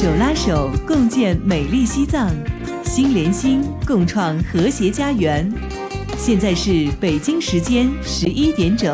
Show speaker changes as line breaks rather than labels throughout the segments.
手拉手共建美丽西藏，心连心共创和谐家园。现在是北京时间11点整。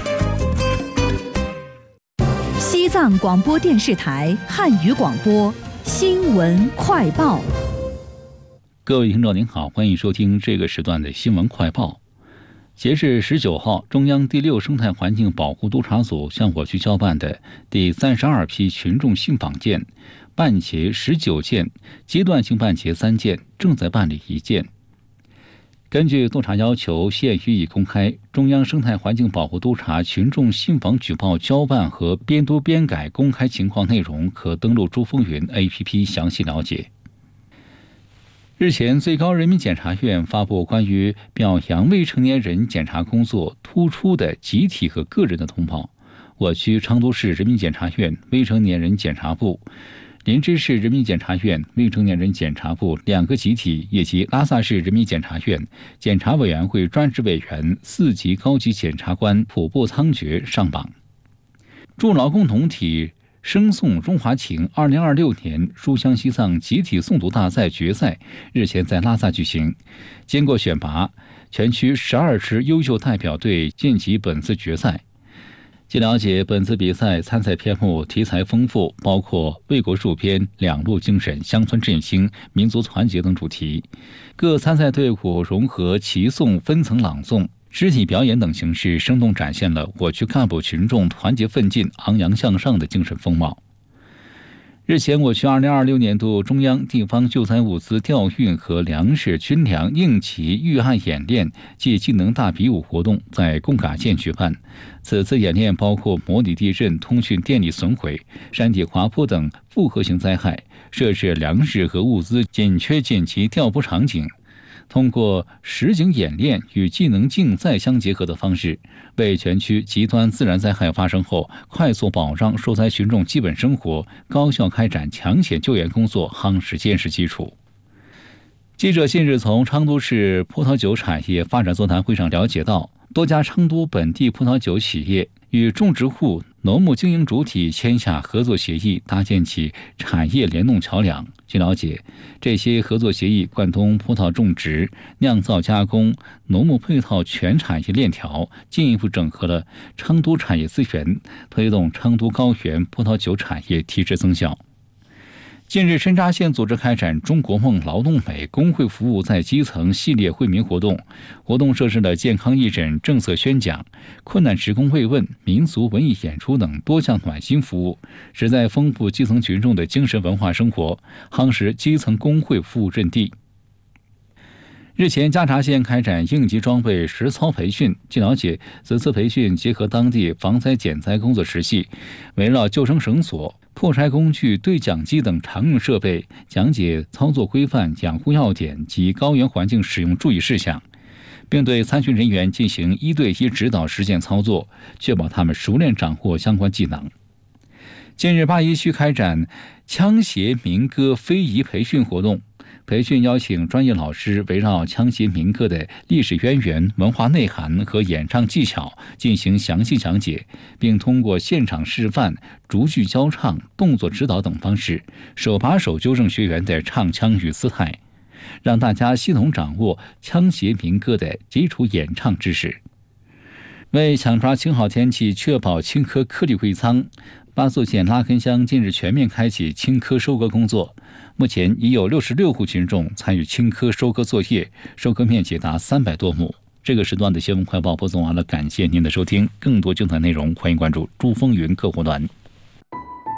西藏广播电视台汉语广播新闻快报。
各位听众您好，欢迎收听这个时段的新闻快报。截至19号，中央第6生态环境保护督察组向我局交办的第32批群众信访件，办结19件，阶段性办结3件，正在办理1件。根据督察要求，现予以公开。中央生态环境保护督察群众信访举报交办和编读编改公开情况内容，可登录珠风云 APP 详细了解。日前，最高人民检察院发布关于表扬未成年人检察工作突出的集体和个人的通报。我区昌都市人民检察院未成年人检察部、林芝市人民检察院未成年人检察部2个集体，以及拉萨市人民检察院检察委员会专职委员4级高级检察官普布仓决上榜。助劳共同体声颂中华情2026年书香西藏集体诵读大赛决赛日前在拉萨举行，经过选拔，全区12支优秀代表队晋级本次决赛。据了解，本次比赛参赛篇目题材丰富，包括为国戍边、两路精神、乡村振兴、民族团结等主题。各参赛队伍融合齐诵、分层朗诵、肢体表演等形式，生动展现了我区干部群众团结奋进、昂扬向上的精神风貌。日前，我区2026年度中央地方救灾物资调运和粮食军粮应急预案演练暨技能大比武活动在贡嘎县举办。此次演练包括模拟地震、通讯电力损毁、山体滑坡等复合型灾害，设置粮食和物资紧缺紧急调拨场景。通过实景演练与技能竞赛相结合的方式，为全区极端自然灾害发生后快速保障受灾群众基本生活、高效开展抢险救援工作夯实坚实基础。记者近日从昌都市葡萄酒产业发展座谈会上了解到，多家昌都本地葡萄酒企业与种植户、农牧经营主体签下合作协议，搭建起产业联动桥梁。据了解，这些合作协议贯通葡萄种植、酿造加工、农牧配套全产业链条，进一步整合了昌都产业资源，推动昌都高原葡萄酒产业提质增效。近日，深扎县组织开展中国梦劳动美工会服务在基层系列惠民活动，活动设置了健康义诊、政策宣讲、困难职工慰问、民俗文艺演出等多项暖心服务，旨在丰富基层群众的精神文化生活，夯实基层工会服务阵地。日前，嘉察县开展应急装备实操培训。据了解，此次培训结合当地防灾减灾工作实际，围绕救生绳索、破拆工具、对讲机等常用设备，讲解操作规范、养护要点及高原环境使用注意事项，并对参训人员进行1对1指导实践操作，确保他们熟练掌握相关技能。近日，八一区开展枪协民歌非遗培训活动。培训邀请专业老师围绕枪协民歌的历史渊源、文化内涵和演唱技巧进行详细讲解，并通过现场示范、逐句教唱、动作指导等方式，手把手纠正学员的唱腔与姿态，让大家系统掌握枪协民歌的基础演唱知识。为抢抓晴好天气，确保青稞颗粒归仓，巴素县拉根乡近日全面开启青稞收割工作。目前已有66户群众参与青稞收割作业，收割面积达300多亩。这个时段的新闻快报播送完了，感谢您的收听。更多精彩内容，欢迎关注珠风云客户端。